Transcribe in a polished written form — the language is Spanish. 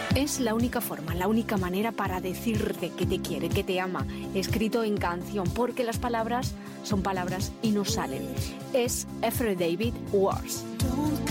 Es la única forma, la única manera para decirte que te quiere, que te ama, escrito en canción, porque las palabras son palabras y no salen. Es Every David Wars.